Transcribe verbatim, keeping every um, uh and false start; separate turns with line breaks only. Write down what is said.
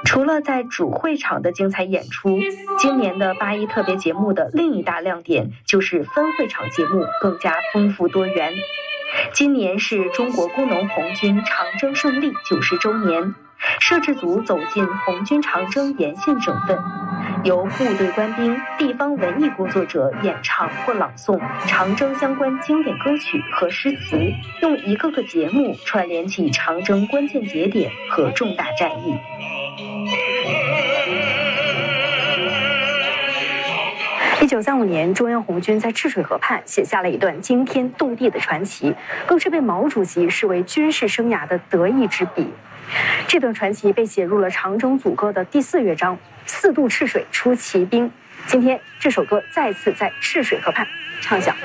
除了在主会场的精彩演出，今年的八一特别节目的另一大亮点就是分会场节目更加丰富多元。今年是中国工农红军长征胜利九十周年，摄制组走进红军长征沿线省份，由部队官兵、地方文艺工作者演唱或朗诵长征相关经典歌曲和诗词，用一个个节目串联起长征关键节点和重大战役。
一九三五年，中央红军在赤水河畔写下了一段惊天动地的传奇，更是被毛主席视为军事生涯的得意之笔。这段传奇被写入了《长征组歌》的第四乐章“四渡赤水出奇兵”。今天，这首歌再次在赤水河畔唱响。